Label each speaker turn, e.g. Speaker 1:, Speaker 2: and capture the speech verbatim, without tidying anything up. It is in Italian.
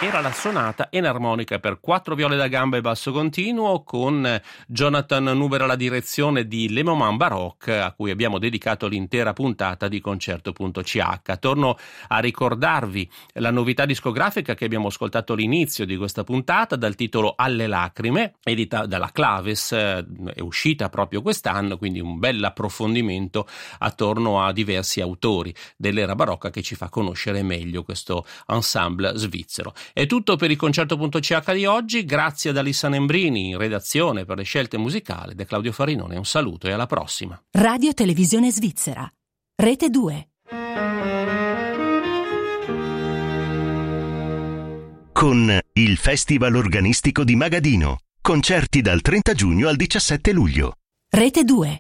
Speaker 1: Era la sonata enarmonica per quattro viole da gamba e basso continuo con Jonathan Nuber alla direzione di Le Moment Baroque, a cui abbiamo dedicato l'intera puntata di Concerto.ch. Torno a ricordarvi la novità discografica che abbiamo ascoltato all'inizio di questa puntata, dal titolo Alle lacrime, edita dalla Claves, è uscita proprio quest'anno, quindi un bel approfondimento attorno a diversi autori dell'era barocca che ci fa conoscere meglio questo ensemble svizzero. È tutto per il Concerto.ch di oggi, grazie ad Alissa Nembrini in redazione per le scelte musicali, da Claudio Farinone un saluto e alla prossima.
Speaker 2: Radio Televisione Svizzera, Rete due.
Speaker 3: Con il Festival Organistico di Magadino, concerti dal trenta giugno al diciassette luglio.
Speaker 2: Rete due.